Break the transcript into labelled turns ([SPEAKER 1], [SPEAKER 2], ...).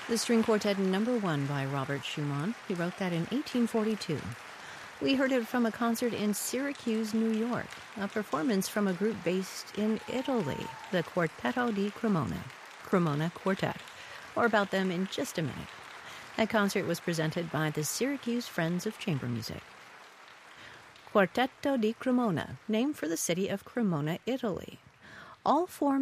[SPEAKER 1] The String Quartet Number 1 by Robert Schumann. He wrote that in 1842. We heard it from a concert in Syracuse, New York, a performance from a group based in Italy, the Quartetto di Cremona Quartet. More about them in just a minute. That concert was presented by the Syracuse Friends of Chamber Music. Quartetto di Cremona, named for the city of Cremona, Italy. All four